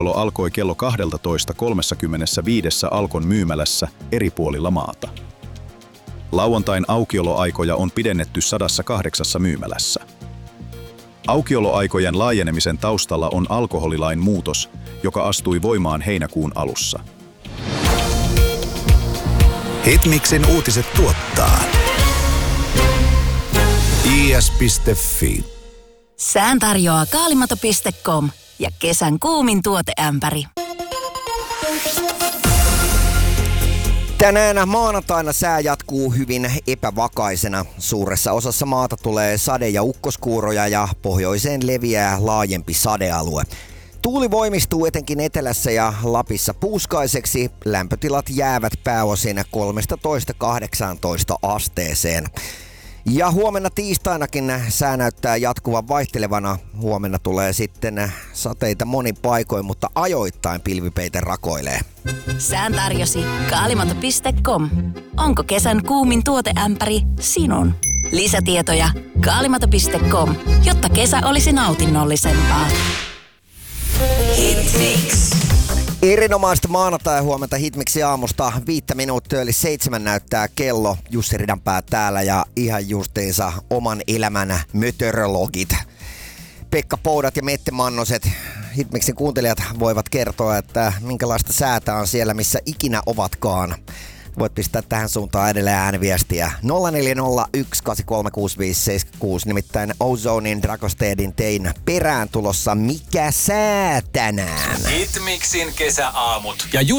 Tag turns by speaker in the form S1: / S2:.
S1: alkoi kello 12.35 Alkon myymälässä eri puolilla maata. Lauantain aukioloaikoja on pidennetty 108 myymälässä. Aukioloaikojen laajenemisen taustalla on alkoholilain muutos, joka astui voimaan heinäkuun alussa.
S2: Hitmixin uutiset tuottaa is.fi.
S3: Sään tarjoaa kaalimato.com ja kesän kuumin tuoteämpäri.
S4: Tänään maanantaina sää jatkuu hyvin epävakaisena. Suuressa osassa maata tulee sade- ja ukkoskuuroja ja pohjoiseen leviää laajempi sadealue. Tuuli voimistuu etenkin etelässä ja Lapissa puuskaiseksi. Lämpötilat jäävät pääosin 13–18 asteeseen. Ja huomenna tiistainakin sää näyttää jatkuvan vaihtelevana. Huomenna tulee sitten sateita monin paikoin, mutta ajoittain pilvipeite rakoilee.
S3: Sään tarjosi kaalimato.com. Onko kesän kuumin tuoteämpäri sinun? Lisätietoja kaalimato.com, jotta kesä olisi nautinnollisempaa. Hitmix.
S4: Erinomaista maanantai-huomenta Hitmixin aamusta. 5 minuuttia yli 7 näyttää kello. Jussi Ridanpää täällä ja ihan justiinsa oman elämän meteorologit. Pekka Poudat ja Mette Mannoset. Hitmixin kuuntelijat voivat kertoa, että minkälaista säätä on siellä, missä ikinä ovatkaan. Voit pistää tähän suuntaan edelleen ääniviestiä 0401836576, nimittäin Ozonein Dragostedin tein perään tulossa Mikä sää tänään?
S5: Hitmixin kesäaamut ja